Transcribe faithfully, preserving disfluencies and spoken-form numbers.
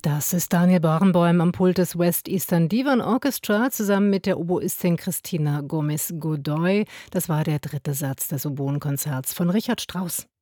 Das ist Daniel Barenboim am Pult des West Eastern Divan Orchestra zusammen mit der Oboistin Christina Gomez-Godoy. Das war der dritte Satz des Oboenkonzerts von Richard Strauss.